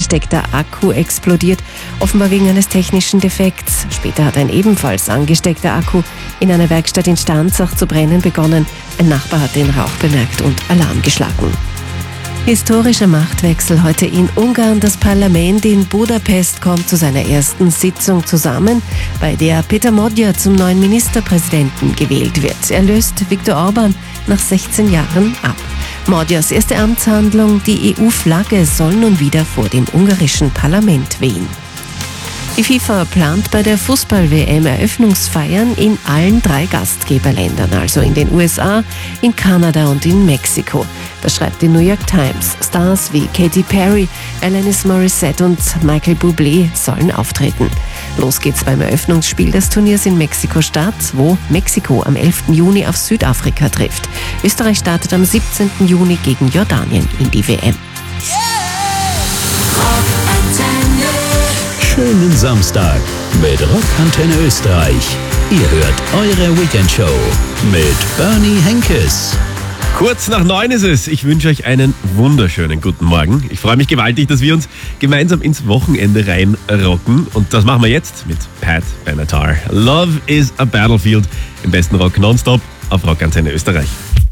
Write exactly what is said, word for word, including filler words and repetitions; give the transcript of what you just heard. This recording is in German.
angesteckter Akku explodiert, offenbar wegen eines technischen Defekts. Später hat ein ebenfalls angesteckter Akku in einer Werkstatt in Starnzach zu brennen begonnen. Ein Nachbar hat den Rauch bemerkt und Alarm geschlagen. Historischer Machtwechsel heute in Ungarn. Das Parlament in Budapest kommt zu seiner ersten Sitzung zusammen, bei der Peter Magyar zum neuen Ministerpräsidenten gewählt wird. Er löst Viktor Orbán nach sechzehn Jahren ab. Magyars erste Amtshandlung, die E U-Flagge, soll nun wieder vor dem ungarischen Parlament wehen. Die FIFA plant bei der Fußball-W M Eröffnungsfeiern in allen drei Gastgeberländern, also in den U S A, in Kanada und in Mexiko. Das schreibt die New York Times. Stars wie Katy Perry, Alanis Morissette und Michael Bublé sollen auftreten. Los geht's beim Eröffnungsspiel des Turniers in Mexiko-Stadt, wo Mexiko am elften Juni auf Südafrika trifft. Österreich startet am siebzehnten Juni gegen Jordanien in die W M. Schönen Samstag mit Rockantenne Österreich. Ihr hört eure Weekendshow mit Bernie Henkes. Kurz nach neun ist es. Ich wünsche euch einen wunderschönen guten Morgen. Ich freue mich gewaltig, dass wir uns gemeinsam ins Wochenende reinrocken. Und das machen wir jetzt mit Pat Benatar. Love is a Battlefield im besten Rock nonstop auf Rockantenne Österreich.